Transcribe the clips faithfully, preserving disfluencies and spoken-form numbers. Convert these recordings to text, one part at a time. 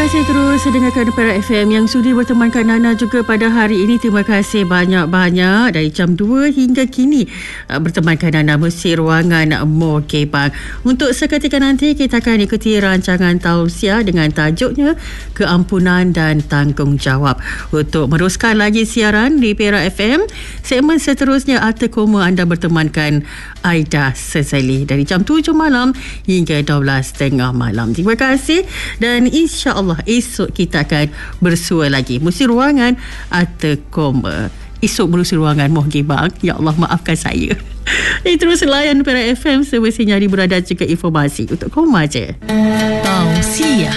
kasih terus dengarkan Perak F M yang sudi bertemankan Nana juga pada hari ini. Terima kasih banyak-banyak dari jam dua hingga kini bertemankan Nana mesti ruangan Moh Gebang. Untuk seketika nanti kita akan ikuti rancangan tausiah dengan tajuknya Keampunan dan Tanggungjawab. Untuk meneruskan lagi siaran di Perak F M, segmen seterusnya Alta Koma anda bertemankan Aida Sezali dari jam tujuh malam hingga dua belas tiga puluh malam. Terima kasih dan insya-Allah esok kita akan bersua lagi. Musi ruangan Alta Koma. Esok berusi ruangan Moh Gebang. Ya Allah, maafkan saya. Eh, terus layan Perak F M semestinya di berada juga informasi untuk koma je. Tausiah.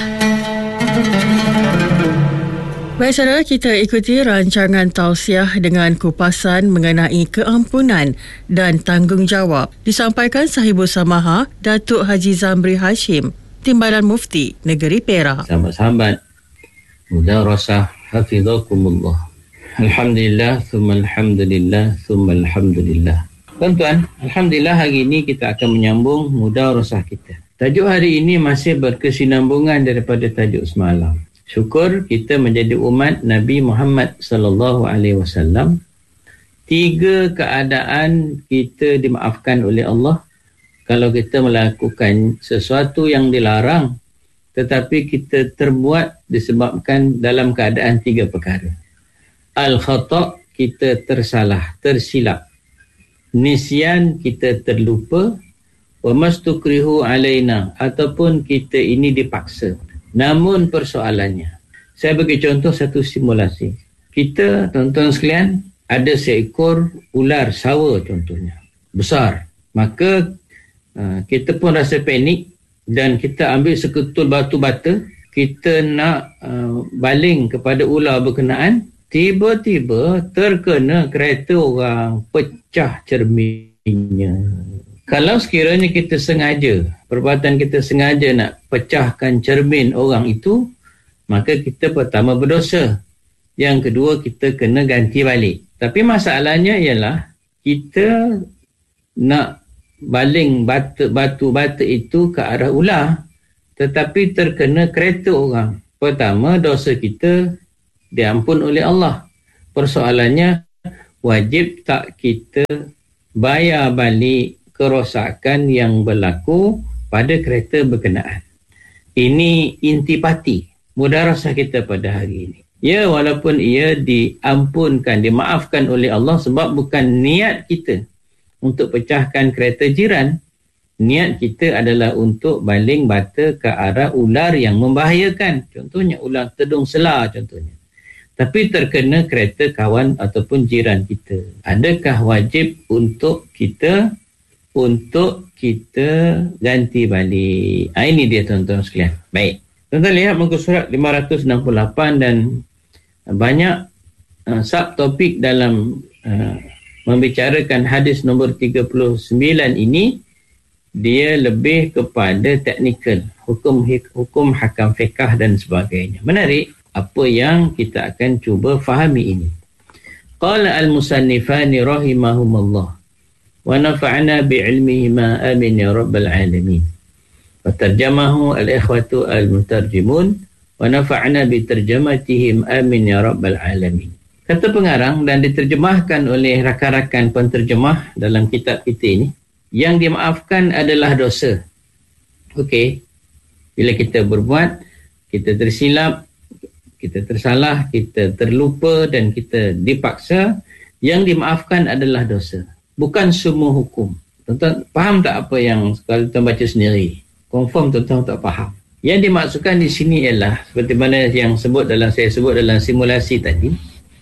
Baik saudara, kita ikuti rancangan tausiah dengan kupasan mengenai keampunan dan tanggungjawab. Disampaikan Sahibul Samaha Datuk Haji Zamri Hashim, Timbalan Mufti Negeri Perak. Sahabat-sahabat, mudarasah hafizakumullah. Alhamdulillah, thumma alhamdulillah, thumma alhamdulillah. Tuan-tuan, alhamdulillah hari ini kita akan menyambung mudarasah kita. Tajuk hari ini masih berkesinambungan daripada tajuk semalam. Syukur kita menjadi umat Nabi Muhammad sallallahu alaihi wasallam. Tiga keadaan kita dimaafkan oleh Allah kalau kita melakukan sesuatu yang dilarang tetapi kita terbuat disebabkan dalam keadaan tiga perkara. Al-khata', kita tersalah, tersilap. Nisyan, kita terlupa. Wa mastukrihu alaina, ataupun kita ini dipaksa. Namun persoalannya, saya bagi contoh satu simulasi. Kita, tuan-tuan sekalian, ada seekor ular sawa contohnya, besar. Maka uh, kita pun rasa panik dan kita ambil seketul batu bata, kita nak uh, baling kepada ular berkenaan. Tiba-tiba terkena kereta orang, pecah cerminnya. Kalau sekiranya kita sengaja, perbuatan kita sengaja nak pecahkan cermin orang itu, maka kita pertama berdosa. Yang kedua, kita kena ganti balik. Tapi masalahnya ialah kita nak baling batu-batu itu ke arah ular, tetapi terkena kereta orang. Pertama, dosa kita diampun oleh Allah. Persoalannya, wajib tak kita bayar balik kerosakan yang berlaku pada kereta berkenaan. Ini intipati mudarasah kita pada hari ini. Ya, walaupun ia diampunkan, dimaafkan oleh Allah sebab bukan niat kita untuk pecahkan kereta jiran. Niat kita adalah untuk baling bata ke arah ular yang membahayakan. Contohnya ular tedung selar contohnya. Tapi terkena kereta kawan ataupun jiran kita. Adakah wajib untuk kita untuk kita ganti balik? Ha, ini dia tuan-tuan sekalian. Baik. Tuan-tuan lihat muka surat lima ratus enam puluh lapan dan banyak uh, subtopik dalam uh, membicarakan hadis nombor tiga puluh sembilan ini, dia lebih kepada teknikal, hukum hukum hakam fiqh dan sebagainya. Menarik apa yang kita akan cuba fahami ini. Qala al-musannifani rahimahumullah wa nafa'na bi'ilmihima amin ya rabbal alamin. Wa tarjamahu al-ikhwatu al-mutarjimun wa nafa'na bitarjamatihim amin ya rabbal alamin. Kata pengarang dan diterjemahkan oleh rakan-rakan penterjemah dalam kitab kita ini, yang dimaafkan adalah dosa. Okey. Bila kita berbuat, kita tersilap, kita tersalah, kita terlupa dan kita dipaksa, yang dimaafkan adalah dosa. Bukan semua hukum. Tuan-tuan faham tak apa yang kalau tuan baca sendiri? Confirm tuan-tuan tak faham. Yang dimaksudkan di sini ialah seperti mana yang sebut dalam saya sebut dalam simulasi tadi,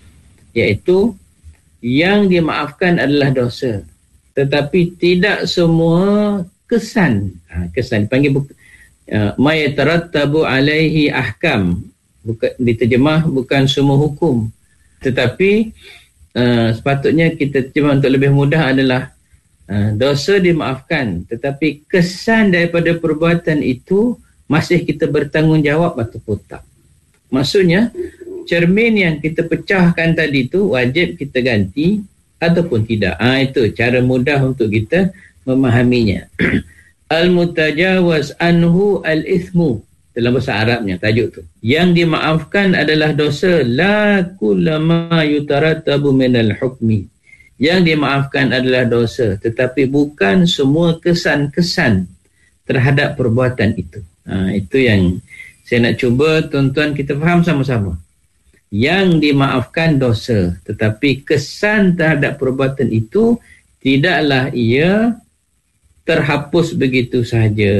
iaitu yang dimaafkan adalah dosa. Tetapi tidak semua kesan. Ha, kesan dipanggil uh, ma yatarattabu alaihi ahkam. Bukan diterjemah bukan semua hukum. Tetapi uh, sepatutnya kita terjemah untuk lebih mudah adalah uh, dosa dimaafkan, tetapi kesan daripada perbuatan itu masih kita bertanggungjawab ataupun tak. Maksudnya cermin yang kita pecahkan tadi tu wajib kita ganti ataupun tidak. Ah ha, itu cara mudah untuk kita memahaminya. Al-mutajawaz anhu al-ithmu. dalam bahasa Arabnya tajuk tu. Yang dimaafkan adalah dosa la kullama yutarattabu minal hukmi. Yang dimaafkan adalah dosa, tetapi bukan semua kesan-kesan terhadap perbuatan itu. Ha, itu yang saya nak cuba tuan-tuan kita faham sama-sama. Yang dimaafkan dosa, tetapi kesan terhadap perbuatan itu tidaklah ia terhapus begitu sahaja.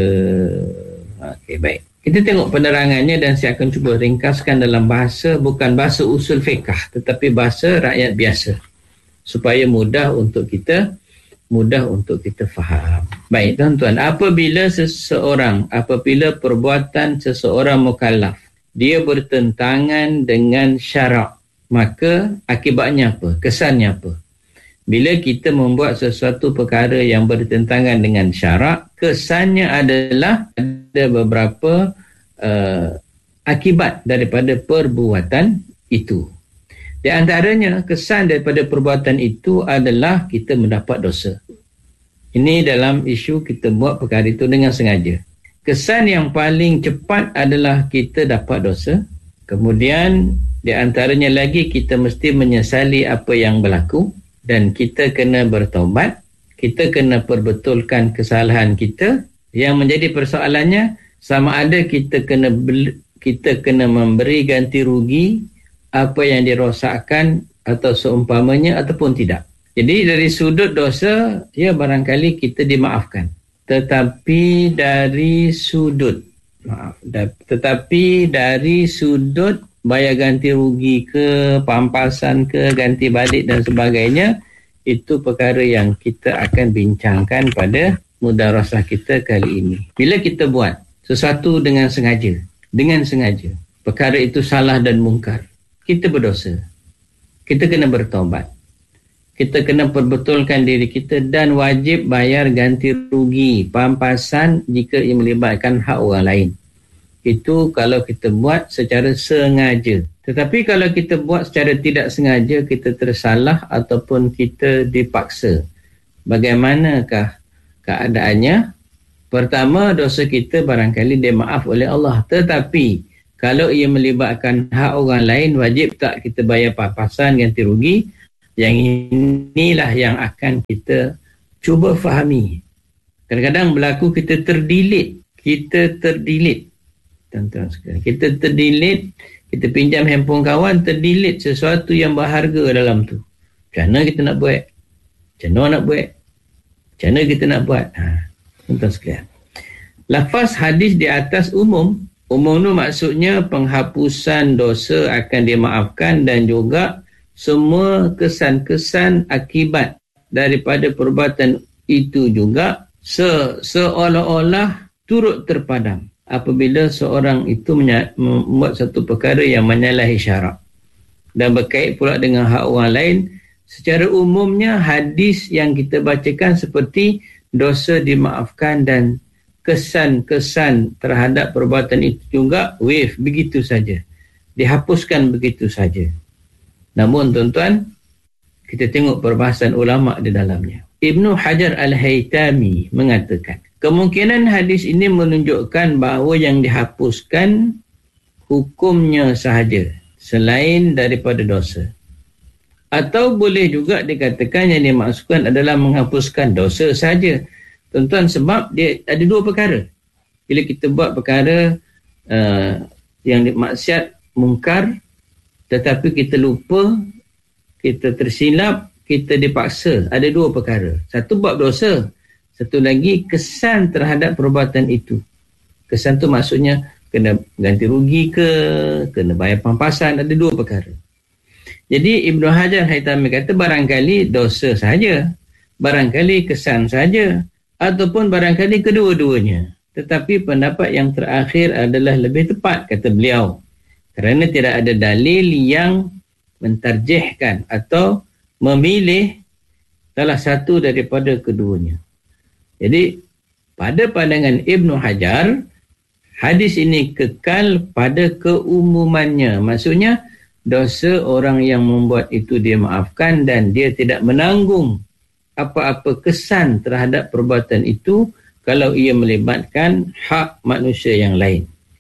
Okey, baik. Kita tengok penerangannya dan saya akan cuba ringkaskan dalam bahasa, bukan bahasa usul fiqh, tetapi bahasa rakyat biasa, supaya mudah untuk kita mudah untuk kita faham. Baik tuan-tuan, apabila seseorang, apabila perbuatan seseorang mukallaf dia bertentangan dengan syarak, maka akibatnya apa? Kesannya apa? Bila kita membuat sesuatu perkara yang bertentangan dengan syarak, kesannya adalah ada beberapa uh, akibat daripada perbuatan itu. Di antaranya, kesan daripada perbuatan itu adalah kita mendapat dosa. Ini dalam isu kita buat perkara itu dengan sengaja. Kesan yang paling cepat adalah kita dapat dosa. Kemudian, di antaranya lagi kita mesti menyesali apa yang berlaku dan kita kena bertaubat. Kita kena perbetulkan kesalahan kita. Yang menjadi persoalannya, sama ada kita kena kita kena memberi ganti rugi apa yang dirosakkan atau seumpamanya ataupun tidak. Jadi dari sudut dosa, ya barangkali kita dimaafkan. Tetapi dari sudut maaf, tetapi dari sudut bayar ganti rugi ke, pampasan ke, ganti balik dan sebagainya, itu perkara yang kita akan bincangkan pada mudarasah kita kali ini. Bila kita buat sesuatu dengan sengaja, dengan sengaja, perkara itu salah dan mungkar, kita berdosa. Kita kena bertaubat. Kita kena perbetulkan diri kita dan wajib bayar ganti rugi, pampasan jika ia melibatkan hak orang lain. Itu kalau kita buat secara sengaja. Tetapi kalau kita buat secara tidak sengaja, kita tersalah ataupun kita dipaksa. Bagaimanakah keadaannya? Pertama, dosa kita barangkali dimaaf oleh Allah. Tetapi kalau ia melibatkan hak orang lain, wajib tak kita bayar pampasan ganti rugi? Yang inilah yang akan kita cuba fahami. Kadang-kadang berlaku kita terdilit. Kita terdilit. Tuan-tuan sekalian, kita terdilit, kita pinjam handphone kawan, terdilit sesuatu yang berharga dalam tu. Macam mana kita nak buat? Macam mana nak buat? Macam mana kita nak buat? Ha, tuan-tuan sekalian. Lafaz hadis di atas umum. Umum itu maksudnya penghapusan dosa akan dimaafkan dan juga semua kesan-kesan akibat daripada perbuatan itu juga se- seolah-olah turut terpadam apabila seorang itu membuat satu perkara yang menyalahi syarak dan berkait pula dengan hak orang lain. Secara umumnya hadis yang kita bacakan seperti dosa dimaafkan dan kesan-kesan terhadap perbuatan itu juga wave begitu saja, dihapuskan begitu saja. Namun tuan-tuan, kita tengok perbahasan ulama di dalamnya. Ibnu Hajar Al-Haytami mengatakan, kemungkinan hadis ini menunjukkan bahawa yang dihapuskan hukumnya sahaja selain daripada dosa. Atau boleh juga dikatakan yang dimaksudkan adalah menghapuskan dosa saja. Tuan-tuan, sebab dia ada dua perkara. Bila kita buat perkara uh, yang maksiat, mungkar, tetapi kita lupa, kita tersilap, kita dipaksa. Ada dua perkara. Satu bab dosa, satu lagi kesan terhadap perbuatan itu. Kesan tu maksudnya kena ganti rugi ke, kena bayar pampasan, ada dua perkara. Jadi Ibnu Hajar Haytami kata barangkali dosa saja, barangkali kesan saja, ataupun barangkali kedua-duanya. Tetapi pendapat yang terakhir adalah lebih tepat, kata beliau. Kerana tidak ada dalil yang mentarjihkan atau memilih salah satu daripada keduanya. Jadi, pada pandangan Ibnu Hajar, hadis ini kekal pada keumumannya. Maksudnya, dosa orang yang membuat itu dia maafkan dan dia tidak menanggung apa-apa kesan terhadap perbuatan itu kalau ia melibatkan hak manusia yang lain.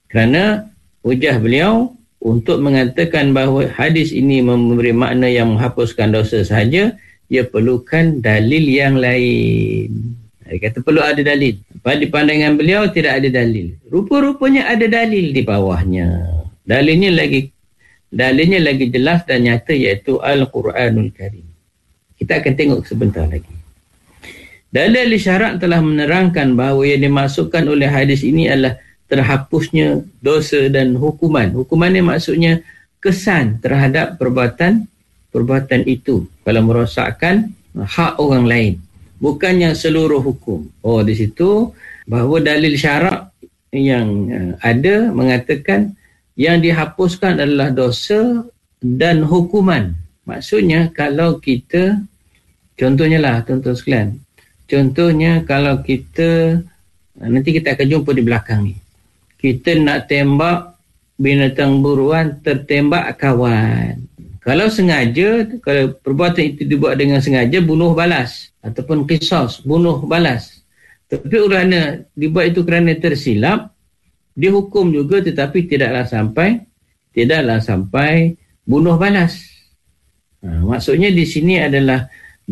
Kerana hujah beliau untuk mengatakan bahawa hadis ini memberi makna yang menghapuskan dosa sahaja, ia perlukan dalil yang lain. Dia kata perlu ada dalil. Pada pandangan beliau tidak ada dalil. Rupa-rupanya ada dalil di bawahnya. Dalilnya lagi dalilnya lagi jelas dan nyata, iaitu Al-Quranul Karim. Kita akan tengok sebentar lagi. Dalil syarak telah menerangkan bahawa yang dimasukkan oleh hadis ini adalah terhapusnya dosa dan hukuman. Hukuman ini maksudnya kesan terhadap perbuatan perbuatan itu kalau merosakkan hak orang lain, bukannya seluruh hukum. Oh, di situ bahawa dalil syarak yang ada mengatakan yang dihapuskan adalah dosa dan hukuman. Maksudnya kalau kita, contohnya lah tuan-tuan sekalian, contohnya kalau kita, nanti kita akan jumpa di belakang ni, kita nak tembak binatang buruan, tertembak kawan. Kalau sengaja, kalau perbuatan itu dibuat dengan sengaja, bunuh balas. Ataupun qisas, bunuh balas. Tapi kerana dibuat itu kerana tersilap, dihukum juga, tetapi tidaklah sampai tidaklah sampai bunuh balas. Ha, maksudnya di sini adalah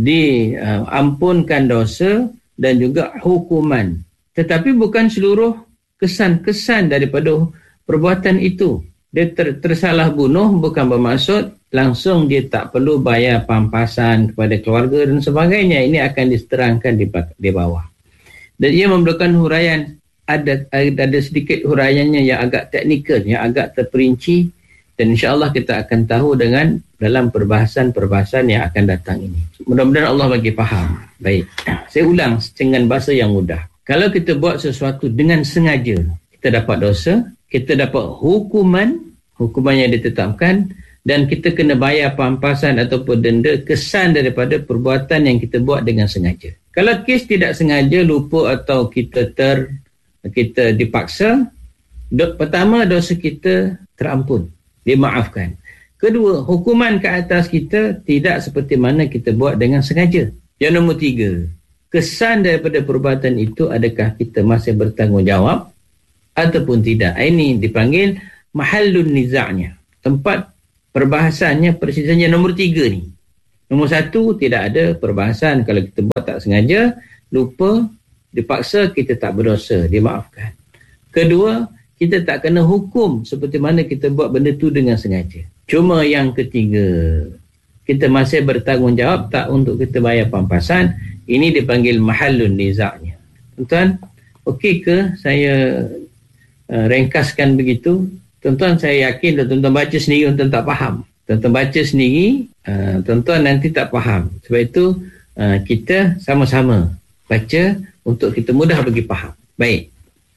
diampunkan dosa dan juga hukuman. Tetapi bukan seluruh kesan-kesan daripada perbuatan itu. Dia ter, tersalah bunuh bukan bermaksud langsung dia tak perlu bayar pampasan kepada keluarga dan sebagainya. Ini akan diterangkan di, di bawah. Dan ia memerlukan huraian, ada, ada sedikit huraiannya yang agak teknikal, yang agak terperinci, dan insyaAllah kita akan tahu dengan dalam perbahasan-perbahasan yang akan datang ini. Mudah-mudahan Allah bagi faham. Baik, saya ulang dengan bahasa yang mudah. Kalau kita buat sesuatu dengan sengaja, kita dapat dosa, kita dapat hukuman, hukuman yang ditetapkan, dan kita kena bayar pampasan ataupun denda kesan daripada perbuatan yang kita buat dengan sengaja. Kalau kes tidak sengaja, lupa atau kita ter kita dipaksa, do, pertama dosa kita terampun, dimaafkan. Kedua, hukuman ke atas kita tidak seperti mana kita buat dengan sengaja. Yang nombor tiga, kesan daripada perbuatan itu, adakah kita masih bertanggungjawab ataupun tidak. Ini dipanggil mahallun niza'nya, tempat perbahasannya, persisiannya nombor tiga ni. Nombor satu, tidak ada perbahasan. Kalau kita buat tak sengaja, lupa, dipaksa, kita tak berdosa, dimaafkan. Kedua, kita tak kena hukum seperti mana kita buat benda tu dengan sengaja. Cuma yang ketiga, kita masih bertanggungjawab tak untuk kita bayar pampasan. Ini dipanggil mahallun niza'nya. Tuan-tuan, okey ke saya uh, ringkaskan begitu? Tuan-tuan, saya yakin tuan-tuan baca sendiri, tuan-tuan tak faham. Tuan-tuan baca sendiri, uh, tuan-tuan nanti tak faham. Sebab itu, uh, kita sama-sama baca untuk kita mudah bagi faham. Baik.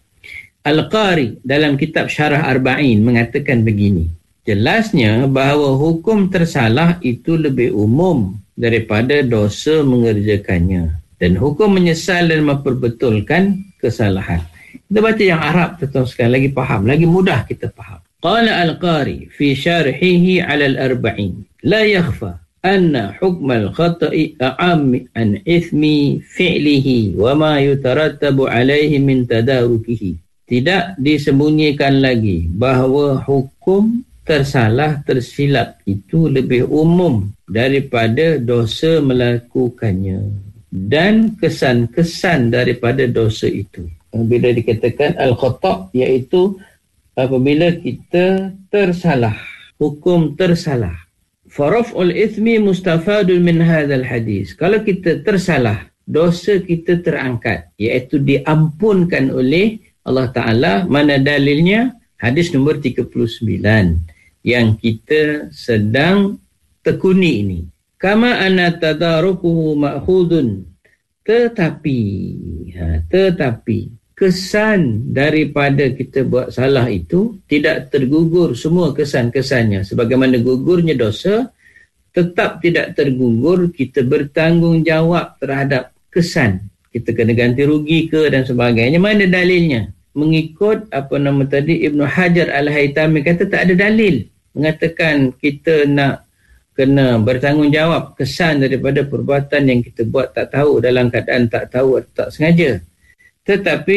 Al-Qari dalam kitab Syarah Arba'in mengatakan begini. Jelasnya bahawa hukum tersalah itu lebih umum daripada dosa mengerjakannya. Dan hukum menyesal dan memperbetulkan kesalahan. Kita baca yang Arab, tuan-tuan sekalian, lagi faham, lagi mudah kita faham. Qala Al-Qari fi syarhihi 'ala al-arba'in, la yakhfa anna hukm al-khata'i a'am an ithmi fi'lihi wa ma yutarattabu 'alayhi min tadarukihi. Tidak disembunyikan lagi bahawa hukum tersalah, tersilap itu lebih umum daripada dosa melakukannya dan kesan-kesan daripada dosa itu. Bila dikatakan al-khata' iaitu apabila kita tersalah, hukum tersalah. Faraf'ul ithmi mustafadun min hadzal hadis. Kalau kita tersalah, dosa kita terangkat, iaitu diampunkan oleh Allah Ta'ala. Mana dalilnya? Hadis nombor tiga puluh sembilan yang kita sedang tekuni ini. Kama anna tadarukuhu ma'khudun. Tetapi, ha, tetapi kesan daripada kita buat salah itu tidak tergugur semua kesan-kesannya. Sebagaimana gugurnya dosa, tetap tidak tergugur kita bertanggungjawab terhadap kesan. Kita kena ganti rugi ke dan sebagainya. Mana dalilnya? Mengikut apa nama tadi, Ibnu Hajar Al-Haytami kata tak ada dalil mengatakan kita nak kena bertanggungjawab kesan daripada perbuatan yang kita buat tak tahu, dalam keadaan tak tahu atau tak sengaja. Tetapi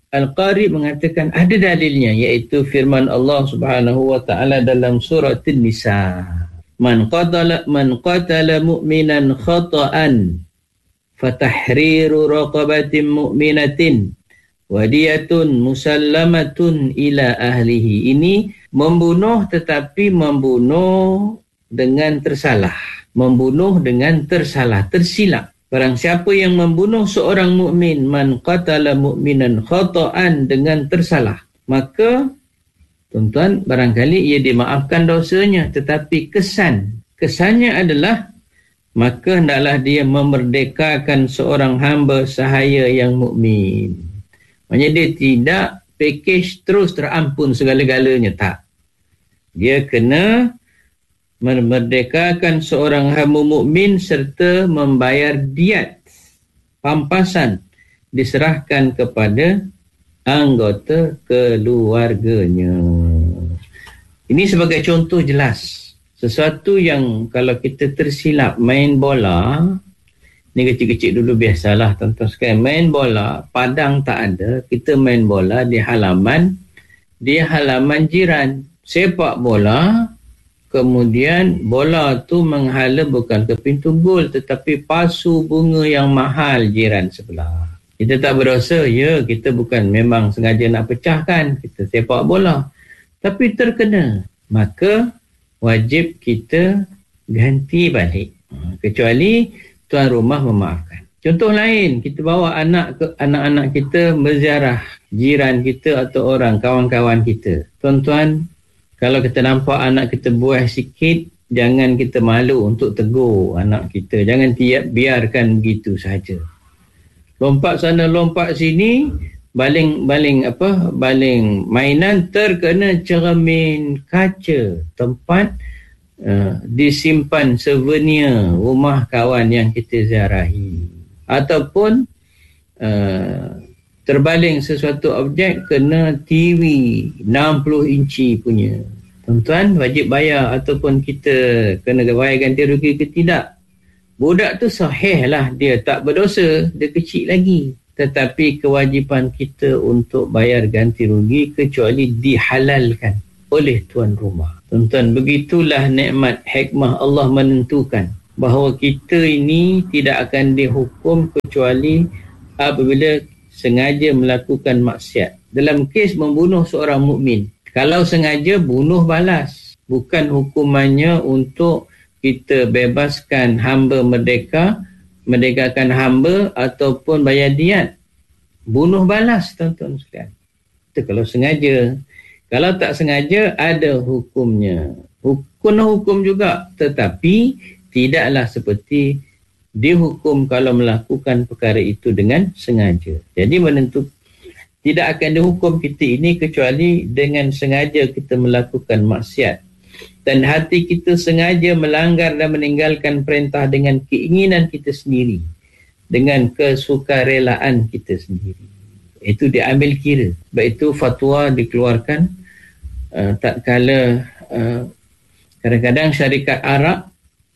Al-Qari mengatakan ada dalilnya, iaitu firman Allah Subhanahu wa taala dalam surah An-Nisa. Man qatala man qatala mu'minan khata'an fatahriru raqabatin mu'minatin wadiyatun musallamatun ila ahlihi. Ini membunuh tetapi membunuh dengan tersalah. Membunuh dengan tersalah, tersilap. Barang siapa yang membunuh seorang mukmin, man qatala mu'minan khata'an, dengan tersalah, maka tuan-tuan barangkali ia dimaafkan dosanya, tetapi kesan kesannya adalah maka hendaklah dia memerdekakan seorang hamba sahaya yang mukmin. Maksudnya dia tidak package terus terampun segala-galanya, tak. Dia kena memerdekakan seorang hamba mukmin serta membayar diat, pampasan, diserahkan kepada anggota keluarganya. Ini sebagai contoh jelas. Sesuatu yang kalau kita tersilap main bola, ni kecil-kecil dulu biasalah tuan-tuan sekalian, main bola, padang tak ada, kita main bola di halaman, di halaman jiran. Sepak bola, kemudian bola tu menghala bukan ke pintu gol tetapi pasu bunga yang mahal jiran sebelah. Kita tak berdosa, ya, kita bukan memang sengaja nak pecahkan, kita sepak bola, tapi terkena, maka wajib kita ganti balik, kecuali tuan rumah memaafkan. Contoh lain, kita bawa anak ke anak-anak kita berziarah jiran kita atau orang kawan-kawan kita. Tuan-tuan, kalau kita nampak anak kita buah sikit, jangan kita malu untuk tegur anak kita. Jangan tiap biarkan begitu saja. Lompat sana, lompat sini, baling-baling apa? Baling mainan terkena cermin kaca, tempat uh, disimpan souvenir rumah kawan yang kita ziarahi. Ataupun uh, terbaling sesuatu objek kena T V enam puluh inci punya. Tuan-tuan wajib bayar ataupun kita kena bayar ganti rugi ke tidak. Budak tu sahih lah, dia tak berdosa, dia kecil lagi. Tetapi kewajipan kita untuk bayar ganti rugi kecuali dihalalkan oleh tuan rumah. Tuan-tuan, begitulah nikmat hikmah Allah menentukan bahawa kita ini tidak akan dihukum kecuali apabila sengaja melakukan maksiat. Dalam kes membunuh seorang mukmin, kalau sengaja bunuh balas, bukan hukumannya untuk kita bebaskan hamba merdeka, merdekakan hamba ataupun bayar diat. Bunuh balas, tuan-tuan sekalian. Itu kalau sengaja. Kalau tak sengaja, ada hukumnya. Hukum hukum juga, tetapi tidaklah seperti dihukum kalau melakukan perkara itu dengan sengaja. Jadi menentu tidak akan dihukum kita ini kecuali dengan sengaja kita melakukan maksiat dan hati kita sengaja melanggar dan meninggalkan perintah dengan keinginan kita sendiri, dengan kesukarelaan kita sendiri. Itu diambil kira. Sebab itu fatwa dikeluarkan uh, tak kala uh, kadang-kadang syarikat Arab,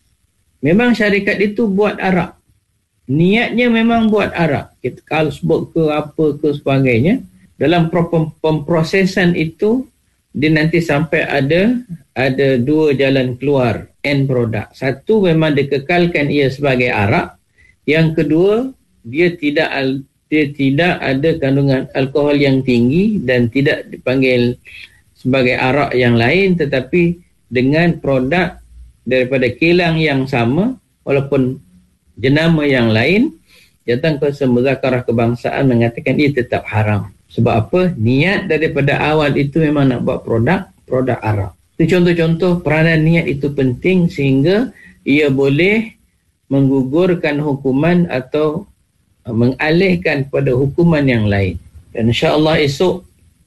memang syarikat itu buat arak. Niatnya memang buat arak. Kita Carlsberg ke apa ke sebagainya. Dalam pemprosesan itu, dia nanti sampai ada ada dua jalan keluar end product. Satu, memang dikekalkan ia sebagai arak. Yang kedua, dia tidak dia tidak ada kandungan alkohol yang tinggi dan tidak dipanggil sebagai arak yang lain, tetapi dengan produk daripada kilang yang sama walaupun jenama yang lain. Datang ke Muzakarah Kebangsaan mengatakan ia tetap haram. Sebab apa? Niat daripada awal itu memang nak buat produk produk arak. Itu contoh-contoh peranan niat itu penting sehingga ia boleh menggugurkan hukuman atau mengalihkan pada hukuman yang lain. Dan insya-Allah esok,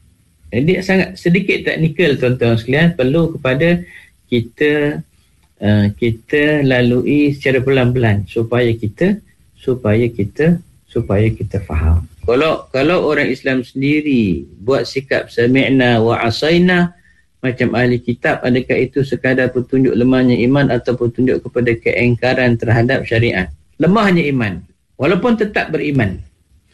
jadi sangat sedikit teknikal tuan-tuan sekalian, perlu kepada kita Uh, kita lalui secara pelan-pelan supaya kita supaya kita supaya kita faham. Kalau kalau orang Islam sendiri buat sikap sami'na wa asaina macam ahli kitab, adakah itu sekadar petunjuk lemahnya iman atau petunjuk kepada keingkaran terhadap syariat? Lemahnya iman walaupun tetap beriman.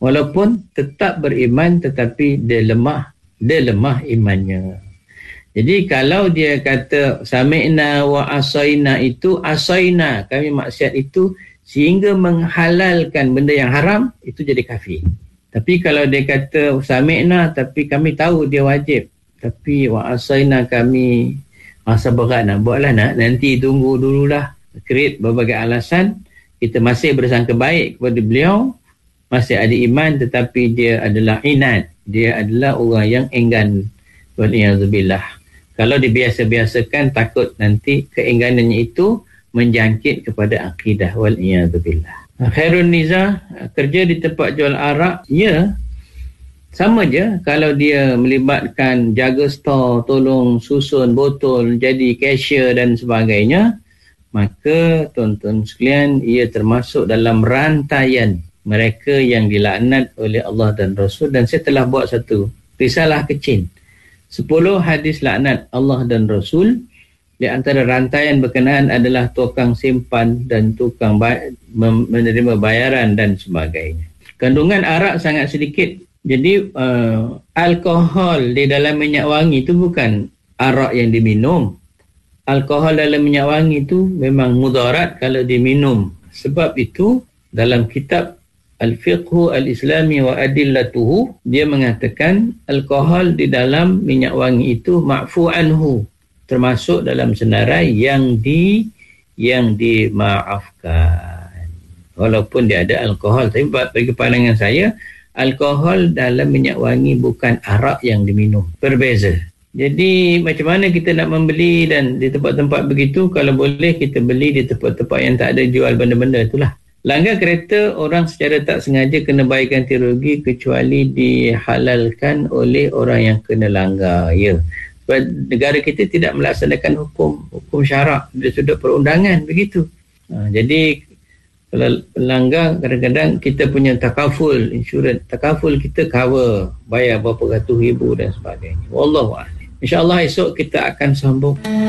walaupun tetap beriman tetapi dia lemah, dia lemah imannya. Jadi kalau dia kata sami'na wa asaina, itu asaina, kami maksiat itu sehingga menghalalkan benda yang haram, itu jadi kafir. Tapi kalau dia kata sami'na tapi kami tahu dia wajib, tapi wa asaina kami rasa berat nak buatlah, nak nanti tunggu dululah, create berbagai alasan, kita masih bersangka baik kepada beliau, masih ada iman, tetapi dia adalah inat, dia adalah orang yang enggan. Wal'iyadzubillah. Kalau dibiasa-biasakan, takut nanti keengganannya itu menjangkit kepada akidah. Wal'iyadzubillah. Khairun niza, kerja di tempat jual arak, ya, sama je. Kalau dia melibatkan jaga stor, tolong susun botol, jadi cashier dan sebagainya, maka tuan-tuan sekalian, ia termasuk dalam rantaian mereka yang dilaknat oleh Allah dan Rasul. Dan saya telah buat satu risalah kecil, sepuluh hadis laknat Allah dan Rasul. Di antara rantaian berkenaan adalah tukang simpan dan tukang bay- menerima bayaran dan sebagainya. Kandungan arak sangat sedikit. Jadi uh, alkohol di dalam minyak wangi itu bukan arak yang diminum. Alkohol dalam minyak wangi itu memang mudarat kalau diminum. Sebab itu dalam kitab Al-Fiqhu Al-Islami wa Adillatuhu, dia mengatakan alkohol di dalam minyak wangi itu ma'fu anhu, termasuk dalam senarai yang di yang dimaafkan. Walaupun dia ada alkohol, tapi bagi pandangan saya, alkohol dalam minyak wangi bukan arak yang diminum. Berbeza. Jadi macam mana kita nak membeli dan di tempat-tempat begitu? Kalau boleh kita beli di tempat-tempat yang tak ada jual benda-benda itulah. Langgar kereta, orang secara tak sengaja kena bayar ganti rugi kecuali dihalalkan oleh orang yang kena langgar. Ya. Sebab negara kita tidak melaksanakan hukum hukum syarak dari sudut perundangan begitu. Ha, jadi kalau pelanggar, kadang-kadang kita punya takaful, insurans, takaful kita cover, bayar berapa ratus ribu dan sebagainya. Wallahu'alam. InsyaAllah esok kita akan sambung.